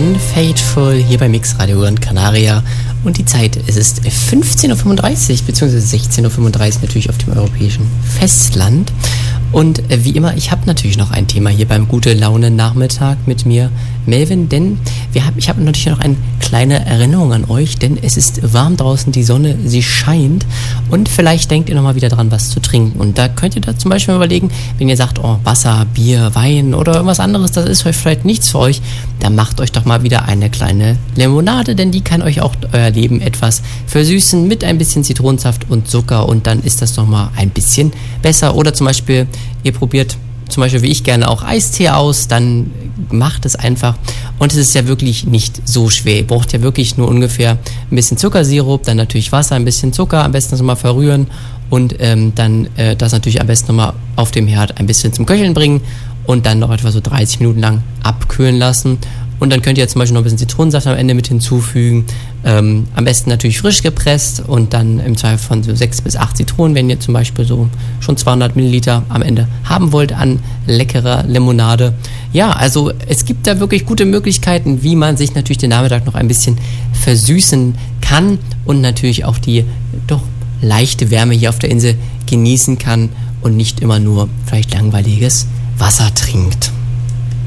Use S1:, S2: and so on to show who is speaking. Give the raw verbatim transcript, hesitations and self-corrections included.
S1: Unfaithful hier bei Mix Radio Gran Canaria. Und die Zeit, es ist fünfzehn Uhr fünfunddreißig bzw. sechzehn Uhr fünfunddreißig natürlich auf dem europäischen Festland. Und äh, wie immer, ich habe natürlich noch ein Thema hier beim Gute-Laune-Nachmittag mit mir, Melvin, denn wir hab, ich habe natürlich noch eine kleine Erinnerung an euch, denn es ist warm draußen, die Sonne, sie scheint und vielleicht denkt ihr nochmal wieder dran, was zu trinken. Und da könnt ihr da zum Beispiel überlegen, wenn ihr sagt, oh, Wasser, Bier, Wein oder irgendwas anderes, das ist vielleicht nichts für euch, dann macht euch doch mal wieder eine kleine Limonade, denn die kann euch auch euer Leben etwas versüßen mit ein bisschen Zitronensaft und Zucker und dann ist das nochmal ein bisschen besser. Oder zum Beispiel, ihr probiert zum Beispiel wie ich gerne auch Eistee aus, dann macht es einfach. Und es ist ja wirklich nicht so schwer. Ihr braucht ja wirklich nur ungefähr ein bisschen Zuckersirup, dann natürlich Wasser, ein bisschen Zucker, am besten das nochmal verrühren und ähm, dann äh, das natürlich am besten nochmal auf dem Herd ein bisschen zum Köcheln bringen und dann noch etwa so dreißig Minuten lang abkühlen lassen. Und dann könnt ihr zum Beispiel noch ein bisschen Zitronensaft am Ende mit hinzufügen. Ähm, am besten natürlich frisch gepresst und dann im Zweifel von so sechs bis acht Zitronen, wenn ihr zum Beispiel so schon zweihundert Milliliter am Ende haben wollt an leckerer Limonade. Ja, also es gibt da wirklich gute Möglichkeiten, wie man sich natürlich den Nachmittag noch ein bisschen versüßen kann und natürlich auch die doch leichte Wärme hier auf der Insel genießen kann und nicht immer nur vielleicht langweiliges Wasser trinkt.